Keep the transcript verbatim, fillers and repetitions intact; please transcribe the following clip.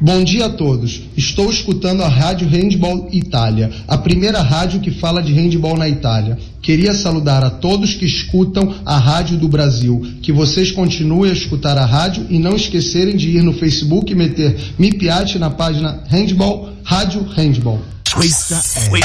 Bom dia a todos. Estou escutando a Rádio Handball Itália, a primeira rádio que fala de handball na Itália. Queria saludar a todos que escutam a rádio do Brasil, que vocês continuem a escutar a rádio e não esquecerem de ir no Facebook e meter Mi Piace na página Handball, Rádio Handball. Questa è